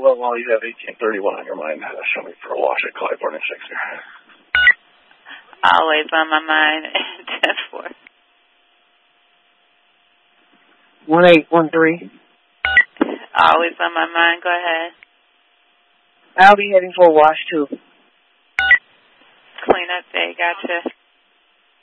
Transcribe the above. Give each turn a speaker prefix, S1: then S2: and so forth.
S1: while you have 1831 on your mind, show me for a wash at Clybourne and Shakespeare.
S2: Always on my mind. 10-4.
S3: 1813.
S2: Always on my mind. Go ahead.
S3: I'll be heading for a wash too.
S2: Clean up day. Gotcha.